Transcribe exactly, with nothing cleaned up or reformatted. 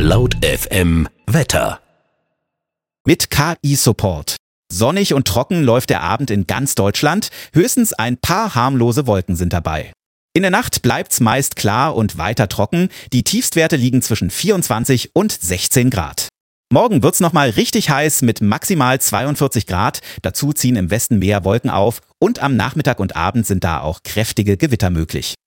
Laut F M Wetter. Mit K I-Support. Sonnig und trocken läuft der Abend in ganz Deutschland. Höchstens ein paar harmlose Wolken sind dabei. In der Nacht bleibt's meist klar und weiter trocken. Die Tiefstwerte liegen zwischen vierundzwanzig und sechzehn Grad. Morgen wird's nochmal richtig heiß mit maximal zweiundvierzig Grad. Dazu ziehen im Westen mehr Wolken auf und am Nachmittag und Abend sind da auch kräftige Gewitter möglich.